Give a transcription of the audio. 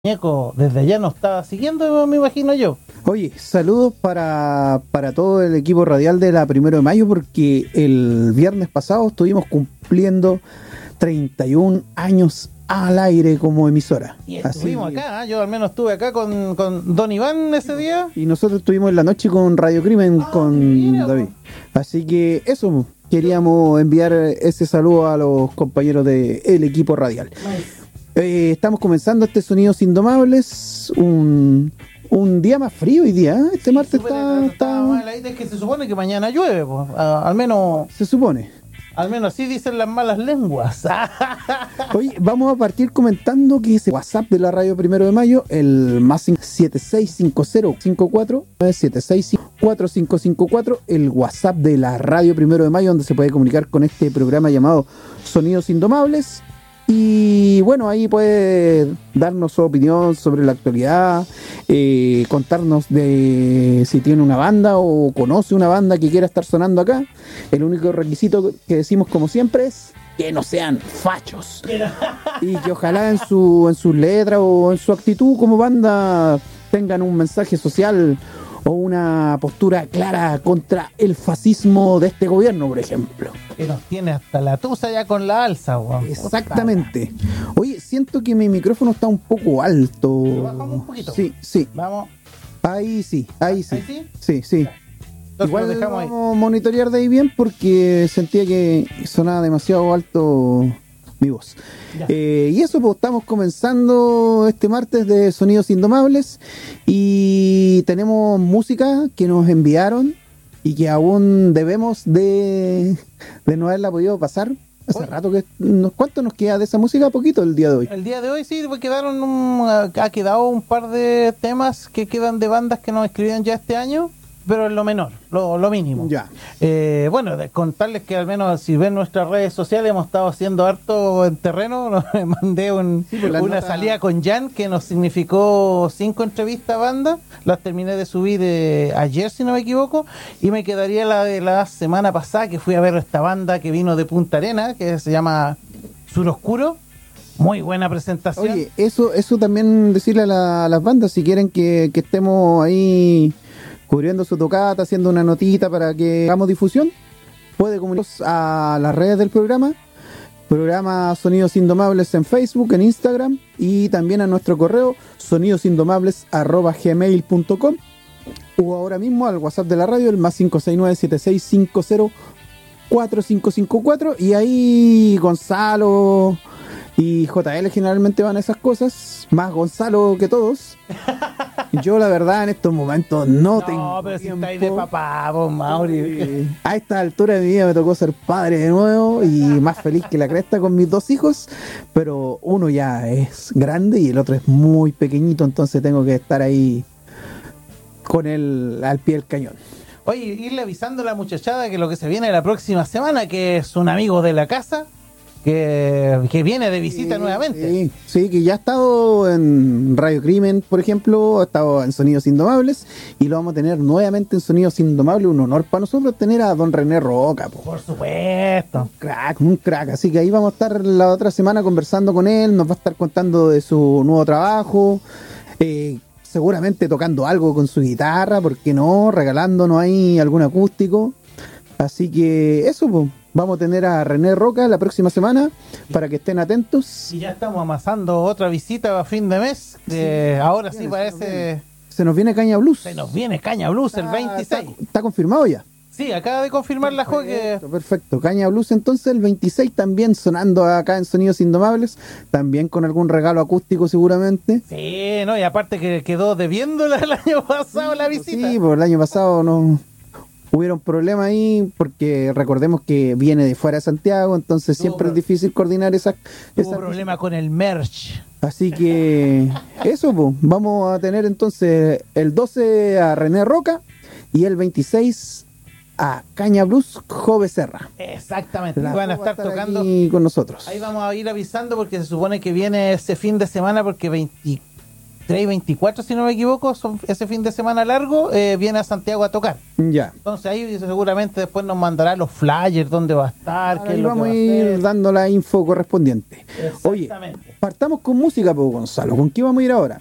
Ñeco desde allá nos estaba siguiendo, me imagino yo. Oye, saludos para todo el equipo radial de la 1 de Mayo, porque el viernes pasado estuvimos cumpliendo 31 años al aire como emisora. Y estuvimos acá, yo al menos estuve acá con Don Iván ese día. Y nosotros estuvimos en la noche con Radio Crimen, con David. Así que eso, queríamos enviar ese saludo a los compañeros del equipo radial. Estamos comenzando este Sonidos Indomables, un día más frío hoy día, ¿eh? Este martes está mal ahí, es que se supone que mañana llueve, pues. Al menos se supone. Al menos así dicen las malas lenguas. Oye, vamos a partir comentando que ese WhatsApp de la radio 1 de Mayo, el más 765054, el WhatsApp de la radio 1 de Mayo, donde se puede comunicar con este programa llamado Sonidos Indomables. Y bueno, ahí puede darnos su opinión sobre la actualidad, contarnos de si tiene una banda o conoce una banda que quiera estar sonando acá. El único requisito que decimos como siempre es que no sean fachos. Y que ojalá en sus letras o en su actitud como banda tengan un mensaje social o una postura clara contra el fascismo de este gobierno, por ejemplo. Que nos tiene hasta la tusa ya con la alza, weón. Exactamente. Oye, siento que mi micrófono está un poco alto. ¿Lo bajamos un poquito? Sí. Vamos. Ahí sí. ¿Ahí sí? Sí. Igual lo dejamos vamos a monitorear de ahí bien porque sentía que sonaba demasiado alto mi voz. Y eso, pues estamos comenzando este martes de Sonidos Indomables y tenemos música que nos enviaron y que aún debemos de no haberla podido pasar. Hace rato que... ¿Cuánto nos queda de esa música? Poquito el día de hoy. El día de hoy sí, ha quedado un par de temas que quedan de bandas que nos escribían ya este año, pero es lo menor, lo mínimo. Ya. Bueno, contarles que al menos si ven nuestras redes sociales hemos estado haciendo harto en terreno. Mandé una salida con Jan que nos significó 5 entrevistas a bandas. Las terminé de subir ayer, si no me equivoco, y me quedaría la de la semana pasada, que fui a ver esta banda que vino de Punta Arenas, que se llama Sur Oscuro. Muy buena presentación. Oye, eso también decirle a las bandas, si quieren que estemos ahí cubriendo su tocata, haciendo una notita para que hagamos difusión, puede comunicarnos a las redes del programa Sonidos Indomables en Facebook, en Instagram, y también a nuestro correo sonidosindomables@gmail.com, o ahora mismo al WhatsApp de la radio, el más 569-7650-4554, y ahí Gonzalo y JL generalmente van a esas cosas, más Gonzalo que todos. Yo la verdad en estos momentos no tengo pero tiempo. si estáis de papá, vos, Mauri. A esta altura de mi vida me tocó ser padre de nuevo y más feliz que la cresta con mis 2 hijos, pero uno ya es grande y el otro es muy pequeñito, entonces tengo que estar ahí con él al pie del cañón. Oye, irle avisando a la muchachada que lo que se viene la próxima semana, que es un amigo de la casa que viene de visita nuevamente. Sí, que ya ha estado en Radio Crimen, por ejemplo, ha estado en Sonidos Indomables y lo vamos a tener nuevamente en Sonidos Indomables. Un honor para nosotros tener a don René Roca. Por supuesto. Un crack. Así que ahí vamos a estar la otra semana conversando con él, nos va a estar contando de su nuevo trabajo, seguramente tocando algo con su guitarra, ¿por qué no? Regalándonos ahí algún acústico. Así que eso, pues. Vamos a tener a René Roca la próxima semana para que estén atentos. Y ya estamos amasando otra visita a fin de mes. Ahora sí parece... Se nos viene Caña Blues. Se nos viene Caña Blues el 26. ¿Está confirmado ya? Sí, acaba de confirmar la Joque. Perfecto. Caña Blues entonces el 26 también sonando acá en Sonidos Indomables. También con algún regalo acústico seguramente. Sí, no, y aparte que quedó debiéndola el año pasado la visita. Sí, pues el año pasado no... Hubieron problemas ahí porque recordemos que viene de fuera de Santiago, entonces siempre es difícil coordinar esa problema con el merch. Así que eso, pues, vamos a tener entonces el 12 a René Roca y el 26 a Caña Blues Jove Serra. Exactamente, van a estar tocando con nosotros. Ahí vamos a ir avisando porque se supone que viene ese fin de semana porque 23 y 24, si no me equivoco, ese fin de semana largo, viene a Santiago a tocar. Ya. Entonces ahí seguramente después nos mandará los flyers, dónde va a estar, qué es lo vamos que a va ir hacer. dando la info correspondiente. Oye, Exactamente. partamos con música, pues, Gonzalo. ¿Con qué vamos a ir ahora?